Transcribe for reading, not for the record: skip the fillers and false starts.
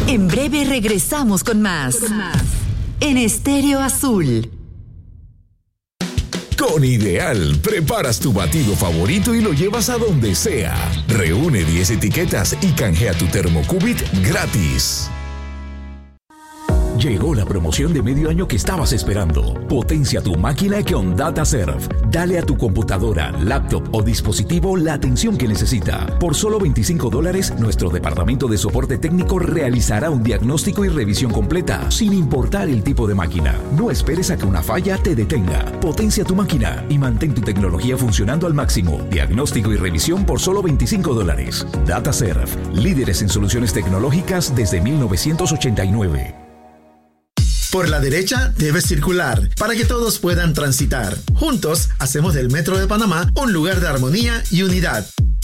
En breve regresamos con más. En Estéreo Azul. Con Ideal, preparas tu batido favorito y lo llevas a donde sea. Reúne 10 etiquetas y canjea tu Thermocubit gratis. Llegó la promoción de medio año que estabas esperando. Potencia tu máquina con DataServe. Dale a tu computadora, laptop o dispositivo la atención que necesita. Por solo $25, nuestro departamento de soporte técnico realizará un diagnóstico y revisión completa, sin importar el tipo de máquina. No esperes a que una falla te detenga. Potencia tu máquina y mantén tu tecnología funcionando al máximo. Diagnóstico y revisión por solo $25. DataServe, líderes en soluciones tecnológicas desde 1989. Por la derecha debes circular para que todos puedan transitar. Juntos hacemos del Metro de Panamá un lugar de armonía y unidad.